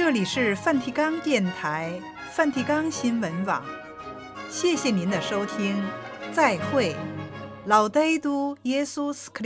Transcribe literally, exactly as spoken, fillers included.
这里是梵蒂冈电台、梵蒂冈新闻网，谢谢您的收听，再会，老呆都耶稣斯克